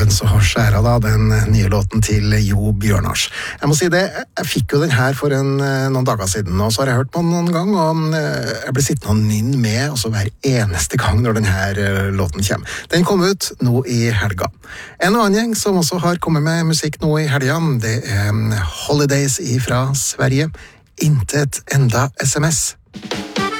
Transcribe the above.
Heavens og Skjæra da, den nye låten til Jo Bjørnars. Jeg må si det, jeg fikk jo den her for noen dager siden, og så har jeg hørt på den noen gang, og jeg ble sittende og nynne med, og så hver eneste gang når den her låten kommer. Den kom ut nå i helga. En annen gjeng som også har kommet med musikk nå i helga, det Holidays fra Sverige. Intet enda SMS.